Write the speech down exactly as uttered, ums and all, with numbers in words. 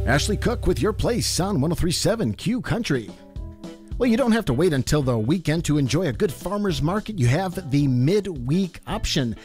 Ashley Cook with your place on one oh three point seven Q Country. Well, you don't have to wait until the weekend to enjoy a good farmer's market. You have the midweek option.